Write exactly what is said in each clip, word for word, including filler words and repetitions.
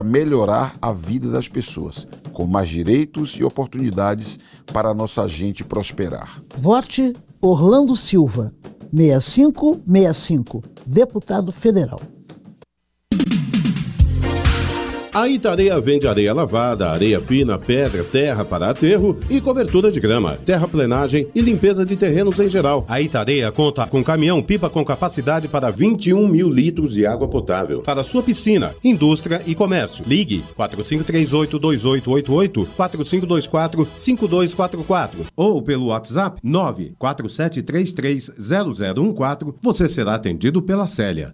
melhorar a vida das pessoas, com mais direitos e oportunidades para a nossa gente prosperar. Vote Orlando Silva, seis cinco seis cinco, deputado federal. A Itareia vende areia lavada, areia fina, pedra, terra para aterro e cobertura de grama, terraplenagem e limpeza de terrenos em geral. A Itareia conta com caminhão-pipa com capacidade para vinte e um mil litros de água potável. Para sua piscina, indústria e comércio. Ligue quatro cinco três oito, dois oito oito oito, quatro cinco dois quatro, cinco dois quatro quatro ou pelo WhatsApp nove quatro sete três três zero zero um quatro. Você será atendido pela Célia.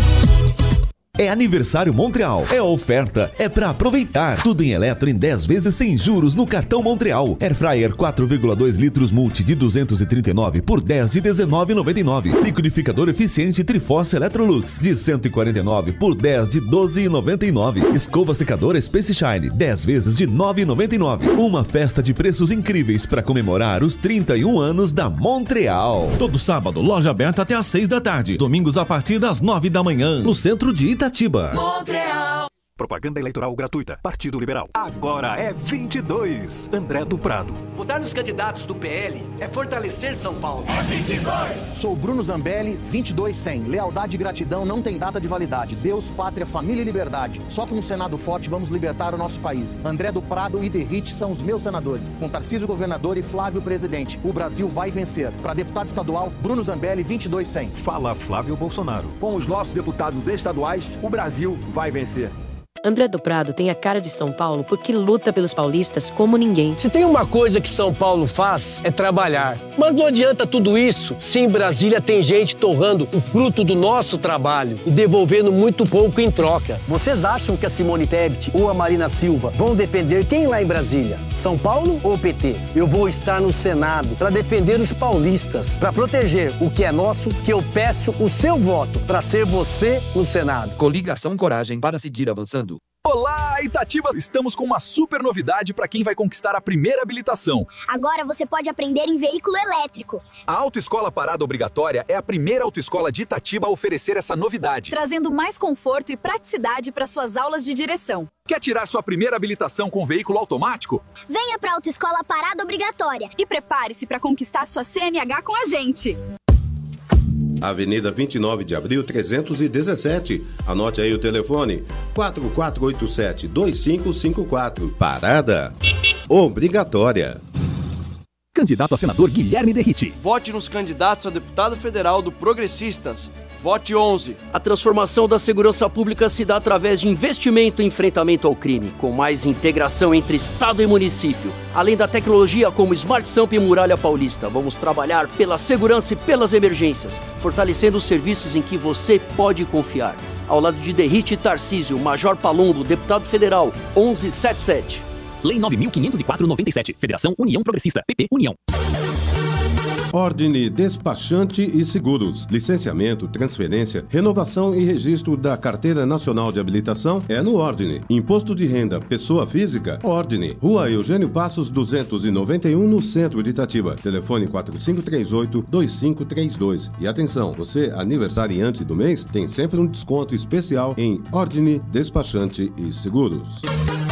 É aniversário Montreal. É oferta, é pra aproveitar. Tudo em eletro em dez vezes sem juros no cartão Montreal. Airfryer quatro vírgula dois litros multi de duzentos e trinta e nove por dez de dezenove reais e noventa e nove. Liquidificador eficiente Triforce Electrolux de cento e quarenta e nove por dez de doze reais e noventa e nove. Escova secadora Space Shine dez vezes de nove reais e noventa e nove. Uma festa de preços incríveis para comemorar os trinta e um anos da Montreal. Todo sábado, loja aberta até às seis da tarde. Domingos a partir das nove da manhã. No centro de Itatiba. Montreal. Propaganda eleitoral gratuita. Partido Liberal. Agora é vinte e dois. André do Prado. Votar nos candidatos do P L é fortalecer São Paulo. É vinte e dois. Sou Bruno Zambelli, vinte e dois cem. Lealdade e gratidão não tem data de validade. Deus, pátria, família e liberdade. Só com um Senado forte vamos libertar o nosso país. André do Prado e Derrite são os meus senadores. Com Tarcísio governador e Flávio presidente. O Brasil vai vencer. Para deputado estadual, Bruno Zambelli, vinte e dois cem. Fala Flávio Bolsonaro. Com os nossos deputados estaduais, o Brasil vai vencer. André do Prado tem a cara de São Paulo porque luta pelos paulistas como ninguém. Se tem uma coisa que São Paulo faz, é trabalhar. Mas não adianta tudo isso se em Brasília tem gente torrando o fruto do nosso trabalho e devolvendo muito pouco em troca. Vocês acham que a Simone Tebet ou a Marina Silva vão defender quem lá em Brasília? São Paulo ou P T? Eu vou estar no Senado para defender os paulistas, para proteger o que é nosso, que eu peço o seu voto para ser você no Senado. Coligação Coragem para seguir avançando. Olá, Itatiba! Estamos com uma super novidade para quem vai conquistar a primeira habilitação. Agora você pode aprender em veículo elétrico. A Autoescola Parada Obrigatória é a primeira autoescola de Itatiba a oferecer essa novidade, trazendo mais conforto e praticidade para suas aulas de direção. Quer tirar sua primeira habilitação com veículo automático? Venha para a Autoescola Parada Obrigatória e prepare-se para conquistar sua C N H com a gente. Avenida vinte e nove de abril, trezentos e dezessete. Anote aí o telefone: quatro quatro oito sete, dois cinco cinco quatro. Parada obrigatória. Candidato a senador Guilherme Derrite. Vote nos candidatos a deputado federal do Progressistas. Vote onze. A transformação da segurança pública se dá através de investimento e enfrentamento ao crime, com mais integração entre Estado e município. Além da tecnologia como Smart Samp e Muralha Paulista, vamos trabalhar pela segurança e pelas emergências, fortalecendo os serviços em que você pode confiar. Ao lado de Derrite e Tarcísio, Major Palumbo, deputado federal, onze setenta e sete. Lei nove mil quinhentos e quatro, noventa e sete. Federação União Progressista. P P União. Ordem Despachante e Seguros. Licenciamento, transferência, renovação e registro da Carteira Nacional de Habilitação é no Ordem. Imposto de renda, pessoa física, Ordem. Rua Eugênio Passos, duzentos e noventa e um, no centro de Itatiba. Telefone quatro cinco três oito, dois cinco três dois. E atenção, você aniversariante do mês tem sempre um desconto especial em Ordem Despachante e Seguros.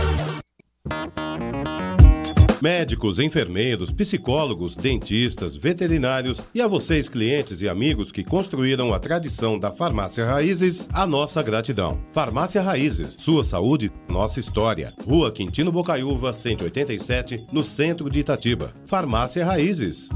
Médicos, enfermeiros, psicólogos, dentistas, veterinários e a vocês, clientes e amigos que construíram a tradição da Farmácia Raízes, a nossa gratidão. Farmácia Raízes, sua saúde, nossa história. Rua Quintino Bocaiúva, cento e oitenta e sete, no centro de Itatiba. Farmácia Raízes.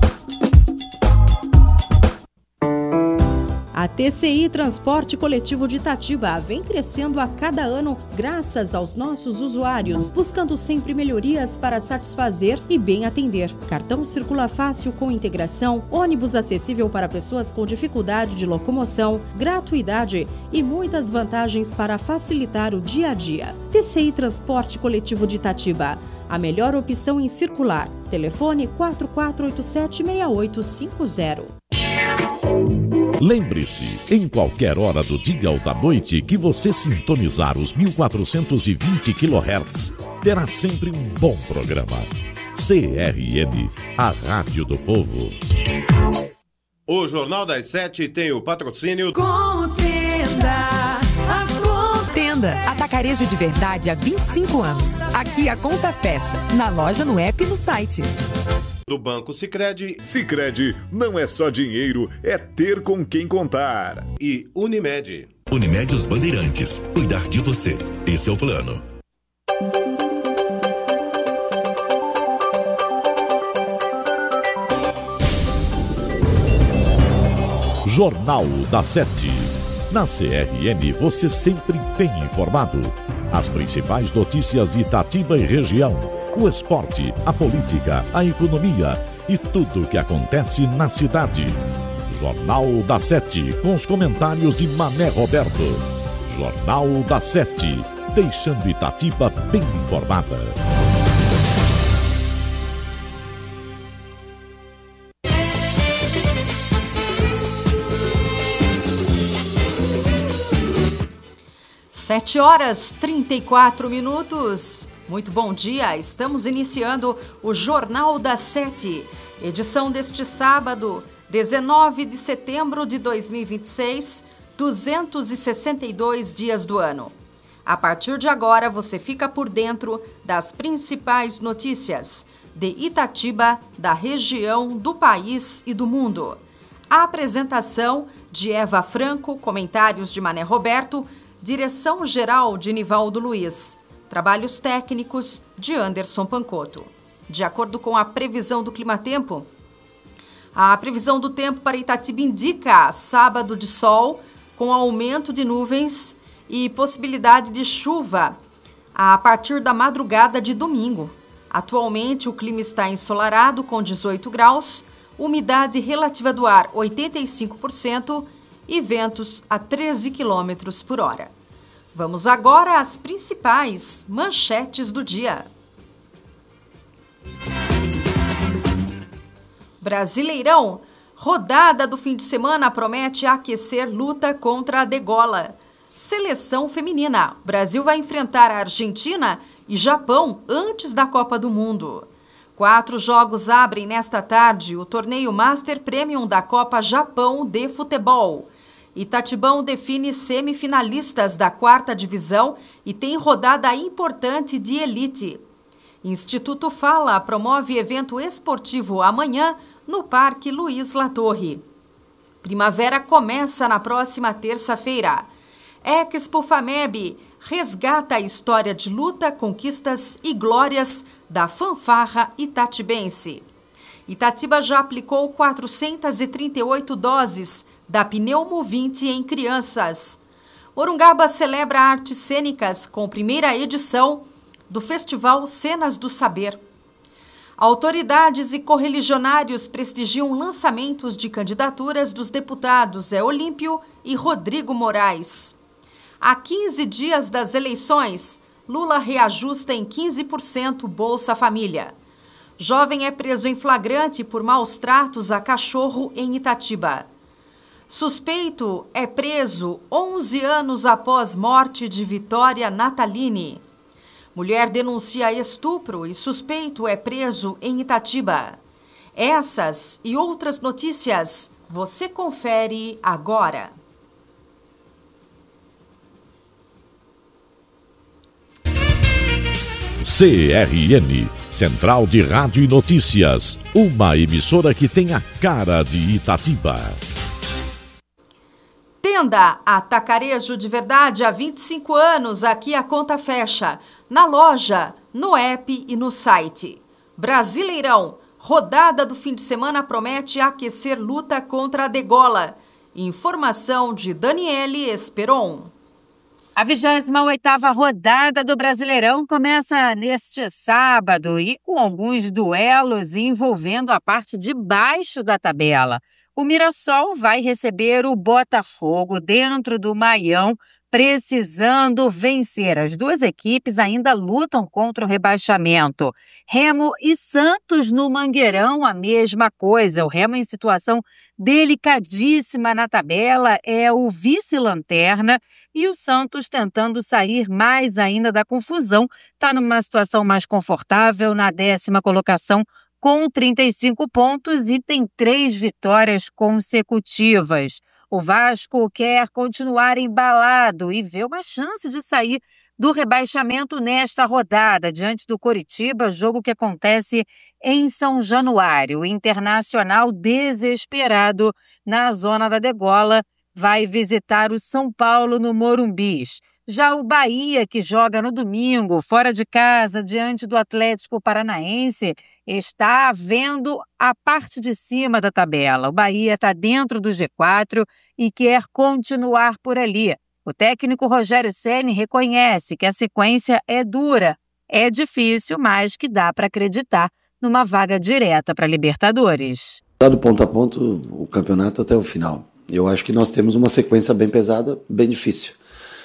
A T C I Transporte Coletivo de Itatiba vem crescendo a cada ano graças aos nossos usuários, buscando sempre melhorias para satisfazer e bem atender. Cartão circula fácil com integração, ônibus acessível para pessoas com dificuldade de locomoção, gratuidade e muitas vantagens para facilitar o dia a dia. T C I Transporte Coletivo de Itatiba, a melhor opção em circular. Telefone quatro quatro oito sete, seis oito cinco zero. Lembre-se, em qualquer hora do dia ou da noite que você sintonizar os mil quatrocentos e vinte quilohertz, terá sempre um bom programa. C R M, a Rádio do Povo. O Jornal das Sete tem o patrocínio Contenda, a Contenda Entenda, atacarejo de verdade há vinte e cinco anos. Aqui a conta fecha, na loja, no app e no site. Do Banco Sicredi. Sicredi não é só dinheiro, é ter com quem contar. E Unimed. Unimed Os Bandeirantes. Cuidar de você. Esse é o plano. Jornal da Sete. Na C R M você sempre bem informado. As principais notícias de Itatiba e região. O esporte, a política, a economia e tudo o que acontece na cidade. Jornal da Sete, com os comentários de Mané Roberto. Jornal da Sete, deixando Itatiba bem informada. Sete horas trinta e quatro minutos. Muito bom dia, estamos iniciando o Jornal da Sete, edição deste sábado, dezenove de setembro de dois mil e vinte e seis, duzentos e sessenta e dois dias do ano. A partir de agora, você fica por dentro das principais notícias de Itatiba, da região, do país e do mundo. A apresentação de Eva Franco, comentários de Mané Roberto, direção-geral de Nivaldo Luiz. Trabalhos técnicos de Anderson Pancotto. De acordo com a previsão do clima-tempo, a previsão do tempo para Itatiba indica sábado de sol, com aumento de nuvens e possibilidade de chuva a partir da madrugada de domingo. Atualmente, o clima está ensolarado com dezoito graus, umidade relativa do ar oitenta e cinco por cento e ventos a treze quilômetros por hora. Vamos agora às principais manchetes do dia. Brasileirão, rodada do fim de semana promete aquecer luta contra a degola. Seleção feminina, Brasil vai enfrentar a Argentina e Japão antes da Copa do Mundo. Quatro jogos abrem nesta tarde o torneio Master Premium da Copa Japão de Futebol. Itatibão define semifinalistas da quarta divisão e tem rodada importante de elite. Instituto Fala promove evento esportivo amanhã no Parque Luiz Latorre. Primavera começa na próxima terça-feira. Expo Fameb resgata a história de luta, conquistas e glórias da fanfarra itatibense. Itatiba já aplicou quatrocentas e trinta e oito doses da Pneumovinte em crianças. Morungaba celebra artes cênicas com primeira edição do Festival Cenas do Saber. Autoridades e correligionários prestigiam lançamentos de candidaturas dos deputados Zé Olímpio e Rodrigo Moraes. Há quinze dias das eleições, Lula reajusta em quinze por cento Bolsa Família. Jovem é preso em flagrante por maus tratos a cachorro em Itatiba. Suspeito é preso onze anos após morte de Vitória Natalini. Mulher denuncia estupro e suspeito é preso em Itatiba. Essas e outras notícias você confere agora. C R N, Central de Rádio e Notícias, uma emissora que tem a cara de Itatiba. Tenda Atacarejo de Verdade há vinte e cinco anos, aqui a conta fecha. Na loja, no app e no site. Brasileirão, rodada do fim de semana promete aquecer luta contra a degola. Informação de Daniele Esperon. A vigésima oitava rodada do Brasileirão começa neste sábado e com alguns duelos envolvendo a parte de baixo da tabela. O Mirassol vai receber o Botafogo dentro do Maião, precisando vencer. As duas equipes ainda lutam contra o rebaixamento. Remo e Santos no Mangueirão, a mesma coisa. O Remo em situação delicadíssima na tabela, é o vice-lanterna, e o Santos tentando sair mais ainda da confusão. Está numa situação mais confortável, na décima colocação, com trinta e cinco pontos e tem três vitórias consecutivas. O Vasco quer continuar embalado e vê uma chance de sair do rebaixamento nesta rodada, diante do Coritiba, jogo que acontece em São Januário. O Internacional, desesperado na zona da degola, vai visitar o São Paulo no Morumbi. Já o Bahia, que joga no domingo, fora de casa, diante do Atlético Paranaense, está vendo a parte de cima da tabela. O Bahia está dentro do G quatro e quer continuar por ali. O técnico Rogério Ceni reconhece que a sequência é dura, é difícil, mas que dá para acreditar numa vaga direta para a Libertadores. Do ponto a ponto, o campeonato até o final. Eu acho que nós temos uma sequência bem pesada, bem difícil.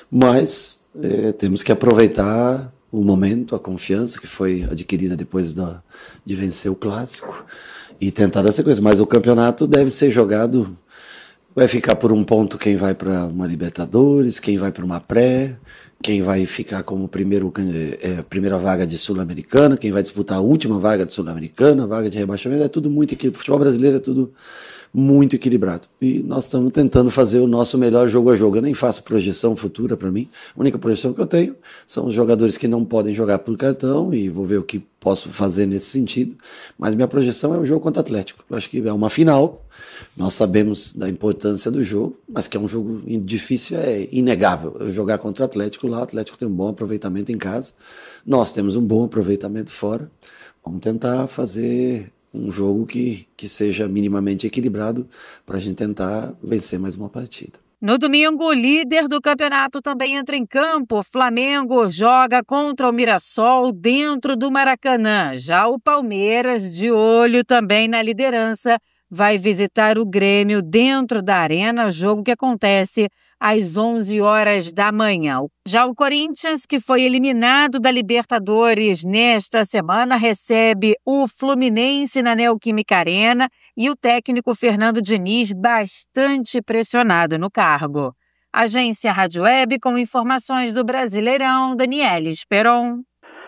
Mas é, temos que aproveitar o momento, a confiança que foi adquirida depois da, de vencer o Clássico e tentar dar sequência. Mas o campeonato deve ser jogado, vai ficar por um ponto quem vai para uma Libertadores, quem vai para uma pré, quem vai ficar como primeiro, é, primeira vaga de Sul-Americana, quem vai disputar a última vaga de Sul-Americana, a vaga de rebaixamento, é tudo muito equilibrado. O futebol brasileiro é tudo muito equilibrado. E nós estamos tentando fazer o nosso melhor jogo a jogo. Eu nem faço projeção futura para mim. A única projeção que eu tenho são os jogadores que não podem jogar por cartão e vou ver o que posso fazer nesse sentido. Mas minha projeção é o jogo contra o Atlético. Eu acho que é uma final. Nós sabemos da importância do jogo, mas que é um jogo difícil, é inegável. Eu jogar contra o Atlético lá, o Atlético tem um bom aproveitamento em casa. Nós temos um bom aproveitamento fora. Vamos tentar fazer um jogo que, que seja minimamente equilibrado para a gente tentar vencer mais uma partida. No domingo, o líder do campeonato também entra em campo. O Flamengo joga contra o Mirassol dentro do Maracanã. Já o Palmeiras, de olho também na liderança, vai visitar o Grêmio dentro da Arena, jogo que acontece às onze horas da manhã. Já o Corinthians, que foi eliminado da Libertadores nesta semana, recebe o Fluminense na Neoquímica Arena e o técnico Fernando Diniz bastante pressionado no cargo. Agência Rádio Web com informações do Brasileirão, Daniele Esperon.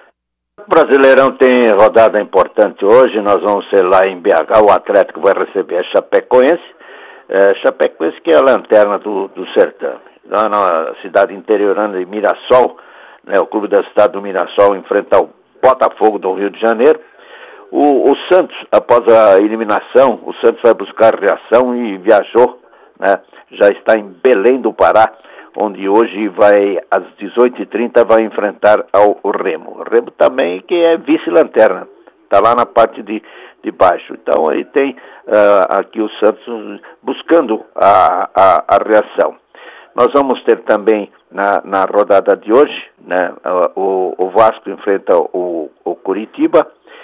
O Brasileirão tem rodada importante hoje, nós vamos ser lá em B H, o Atlético vai receber a Chapecoense, é, Chapecoense que é a lanterna do, do sertão. Lá na cidade interiorana de Mirassol, né, o clube da cidade do Mirassol enfrenta o Botafogo do Rio de Janeiro. O, o Santos, após a eliminação, o Santos vai buscar reação e viajou, né, já está em Belém do Pará, onde hoje vai, às dezoito e trinta, vai enfrentar ao o Remo. O Remo também, que é vice-lanterna, está lá na parte de, de baixo. Então aí tem uh, aqui o Santos buscando a, a, a reação. Nós vamos ter também na, na rodada de hoje, né, o, o Vasco enfrenta o, o Coritiba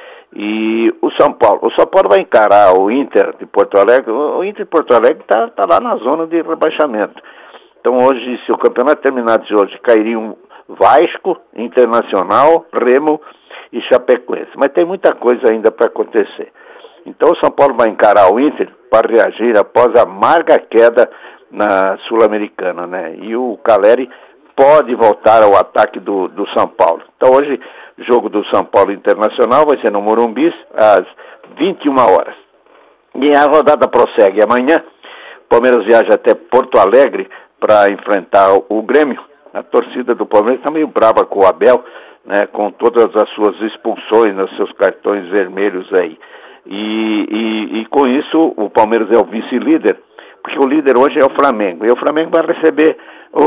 e o São Paulo. O São Paulo vai encarar o Inter de Porto Alegre. O Inter de Porto Alegre está tá lá na zona de rebaixamento. Então hoje, se o campeonato terminasse hoje, cairiam Vasco, Internacional, Remo e Chapecoense. Mas tem muita coisa ainda para acontecer. Então o São Paulo vai encarar o Inter para reagir após a amarga queda na Sul-Americana, né? E o Caleri pode voltar ao ataque do, do São Paulo. Então hoje, jogo do São Paulo Internacional vai ser no Morumbi às vinte e uma horas. E a rodada prossegue amanhã. O Palmeiras viaja até Porto Alegre para enfrentar o Grêmio. A torcida do Palmeiras está meio brava com o Abel, né, com todas as suas expulsões, os seus cartões vermelhos aí. E, e, e com isso o Palmeiras é o vice-líder, porque o líder hoje é o Flamengo. E o Flamengo vai receber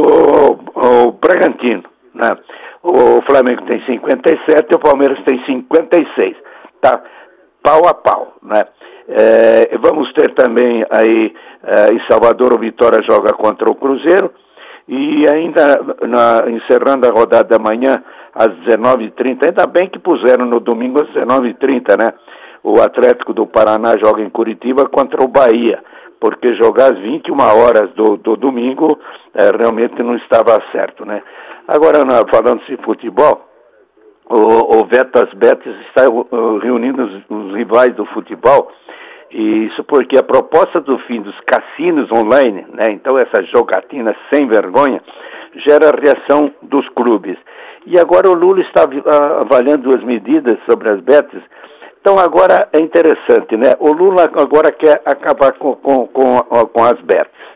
o, o Bragantino, né? O Flamengo tem cinquenta e sete e o Palmeiras tem cinquenta e seis. Tá pau a pau, né? É, vamos ter também aí é, em Salvador o Vitória joga contra o Cruzeiro e ainda na, encerrando a rodada da manhã às dezenove e trinta, ainda bem que puseram no domingo às dezenove e trinta, né? O Atlético do Paraná joga em Curitiba contra o Bahia, porque jogar às vinte e uma horas do, do domingo é, realmente não estava certo, né? Agora, falando de futebol, o, o Vetas Betis está uh, reunindo os, os rivais do futebol. E isso porque a proposta do fim dos cassinos online, né, então essa jogatina sem vergonha, gera a reação dos clubes. E agora o Lula está avaliando duas medidas sobre as betas. Então agora é interessante, né? O Lula agora quer acabar com, com, com, com as betas.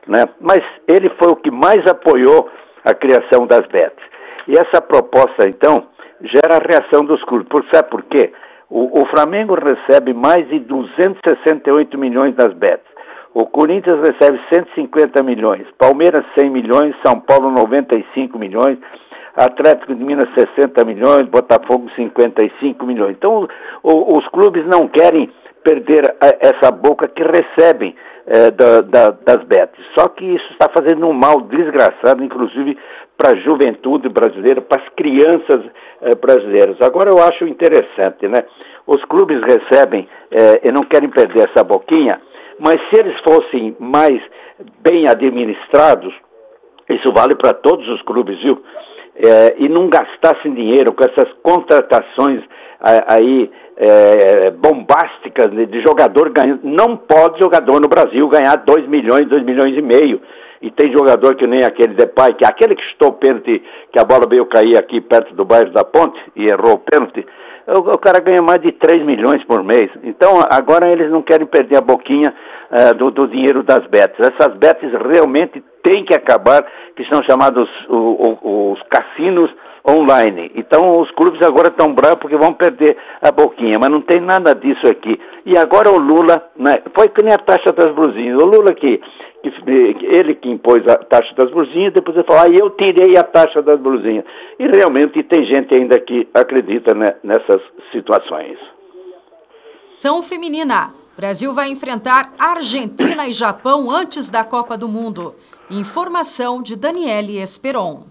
né? Mas ele foi o que mais apoiou a criação das bets. E essa proposta, então, gera a reação dos clubes. Por, sabe por quê? O, o Flamengo recebe mais de duzentos e sessenta e oito milhões das bets. O Corinthians recebe cento e cinquenta milhões. Palmeiras, cem milhões. São Paulo, noventa e cinco milhões. Atlético de Minas, sessenta milhões. Botafogo, cinquenta e cinco milhões. Então, o, os clubes não querem perder a, essa boca que recebem eh, da, da, das bets. Só que isso está fazendo um mal desgraçado, inclusive para a juventude brasileira, para as crianças eh, brasileiras. Agora eu acho interessante, né? Os clubes recebem eh, e não querem perder essa boquinha, mas se eles fossem mais bem administrados, isso vale para todos os clubes, viu? É, e não gastassem dinheiro com essas contratações aí é, bombásticas de, de jogador ganhando. Não pode jogador no Brasil ganhar dois milhões, dois milhões e meio. E tem jogador que nem aquele Depay, que aquele que chutou o pênalti, que a bola veio cair aqui perto do bairro da Ponte e errou o pênalti, o, o cara ganha mais de três milhões por mês. Então agora eles não querem perder a boquinha uh, do, do dinheiro das bets. Essas bets realmente têm que acabar, que são chamados o, o, os cassinos online. Então os clubes agora estão bravos porque vão perder a boquinha, mas não tem nada disso aqui. E agora o Lula, né, foi que nem a taxa das blusinhas. O Lula que, que ele que impôs a taxa das blusinhas, depois ele falou, ah, eu tirei a taxa das blusinhas. E realmente tem gente ainda que acredita, né, nessas situações. Seleção feminina. Brasil vai enfrentar Argentina e Japão antes da Copa do Mundo. Informação de Daniele Esperon.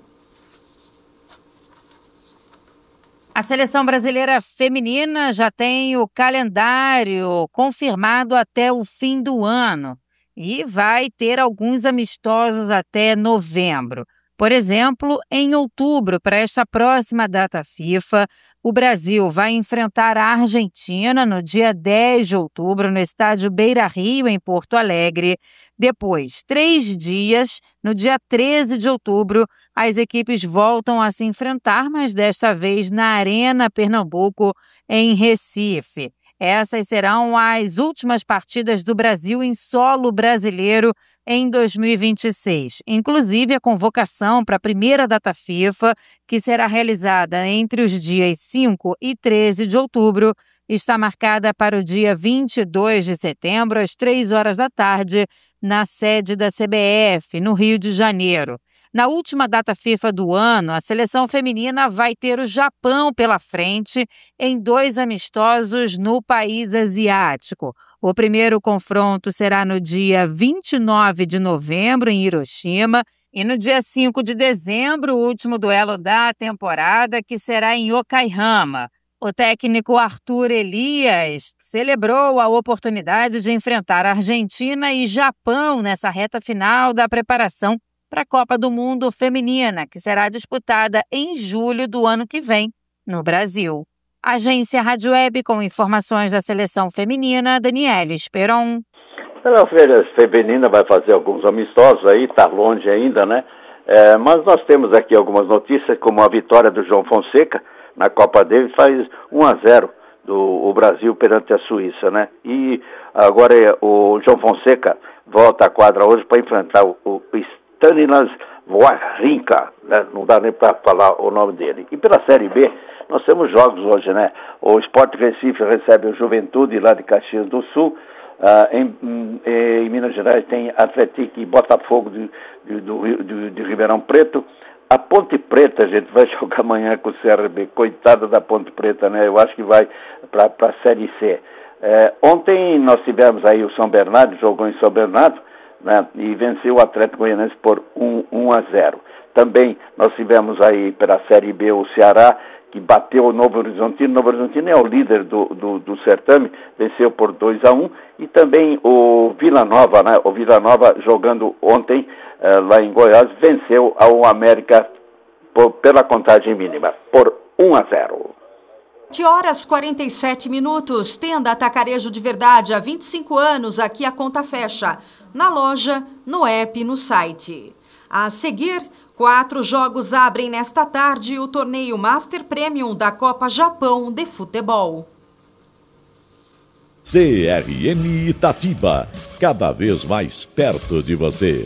A seleção brasileira feminina já tem o calendário confirmado até o fim do ano e vai ter alguns amistosos até novembro. Por exemplo, em outubro, para esta próxima data FIFA, o Brasil vai enfrentar a Argentina no dia dez de outubro no estádio Beira-Rio, em Porto Alegre. Depois, três dias, no dia treze de outubro, as equipes voltam a se enfrentar, mas desta vez na Arena Pernambuco, em Recife. Essas serão as últimas partidas do Brasil em solo brasileiro em dois mil e vinte e seis. Inclusive, a convocação para a primeira data FIFA, que será realizada entre os dias cinco e treze de outubro, está marcada para o dia vinte e dois de setembro, às três horas da tarde, na sede da C B F, no Rio de Janeiro. Na última data FIFA do ano, a seleção feminina vai ter o Japão pela frente em dois amistosos no país asiático. O primeiro confronto será no dia vinte e nove de novembro, em Hiroshima, e no dia cinco de dezembro, o último duelo da temporada, que será em Yokohama. O técnico Arthur Elias celebrou a oportunidade de enfrentar Argentina e Japão nessa reta final da preparação para a Copa do Mundo Feminina, que será disputada em julho do ano que vem, no Brasil. Agência Rádio Web com informações da seleção feminina, Daniele Esperon. A feminina vai fazer alguns amistosos aí, está longe ainda, né? É, mas nós temos aqui algumas notícias, como a vitória do João Fonseca na Copa dele, faz um a zero do o Brasil perante a Suíça, né? E agora o João Fonseca volta à quadra hoje para enfrentar o, o Stanislas Wawrinka, né? Não dá nem para falar o nome dele. E pela Série B, nós temos jogos hoje, né? O Sport Recife recebe o Juventude lá de Caxias do Sul. Uh, em, em, em Minas Gerais tem Atlético e Botafogo de, de, de, de, de Ribeirão Preto. A Ponte Preta, a gente vai jogar amanhã com o C R B. Coitada da Ponte Preta, né? Eu acho que vai para a Série C. É, ontem nós tivemos aí o São Bernardo, jogou em São Bernardo, né? E venceu o Atlético Goianiense por um a zero. Também nós tivemos aí pela Série B o Ceará, que bateu o Novo Horizontino. Novo Horizontino é o líder do, do, do certame, venceu por dois a um. E também o Vila Nova, né? O Vila Nova jogando ontem eh, lá em Goiás, venceu ao América por, pela contagem mínima, por um a zero. sete horas e quarenta e sete minutos, tenda Atacarejo de Verdade, há vinte e cinco anos, aqui a conta fecha, na loja, no app e no site. A seguir, quatro jogos abrem nesta tarde o torneio Master Premium da Copa Japão de Futebol. C R M Itatiba, cada vez mais perto de você.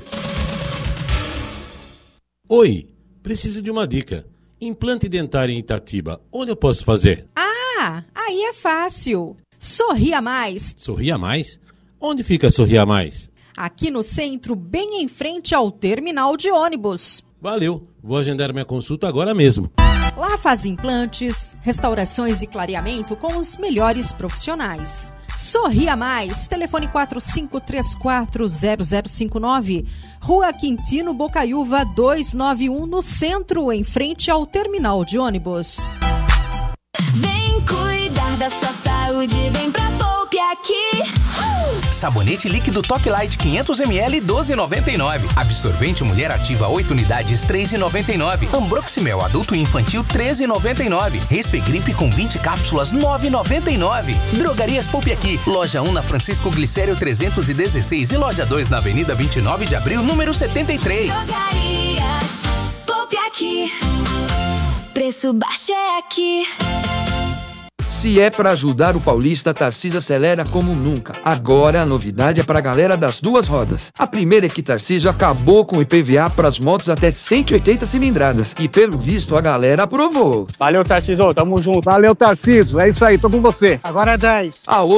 Oi, preciso de uma dica. Implante dentário em Itatiba, onde eu posso fazer? Ah, aí é fácil. Sorria Mais. Sorria Mais? Onde fica Sorria Mais? Aqui no centro, bem em frente ao terminal de ônibus. Valeu, vou agendar minha consulta agora mesmo. Lá faz implantes, restaurações e clareamento com os melhores profissionais. Sorria Mais, telefone quatro cinco três quatro zero zero cinco nove, Rua Quintino Bocaiúva duzentos e noventa e um, no centro, em frente ao terminal de ônibus. Vem cuidar da sua saúde, vem pra Poupe Aqui. Sabonete líquido Top Light quinhentos mililitros, doze reais e noventa e nove centavos. Absorvente Mulher Ativa oito unidades, três reais e noventa e nove centavos. Ambroximel adulto e infantil, treze reais e noventa e nove centavos. Respegripe com vinte cápsulas, nove reais e noventa e nove centavos. Drogarias Poupe Aqui. Loja um na Francisco Glicério trezentos e dezesseis e loja dois na Avenida vinte e nove de abril, número setenta e três. Drogarias Poupe Aqui. Preço baixo é aqui. Se é para ajudar o paulista, a Tarcísio acelera como nunca. Agora a novidade é para a galera das duas rodas. A primeira é que Tarcísio acabou com o I P V A para as motos até cento e oitenta cilindradas. E pelo visto a galera aprovou. Valeu, Tarcísio, tamo junto. Valeu, Tarcísio, é isso aí, tô com você. Agora é dez. A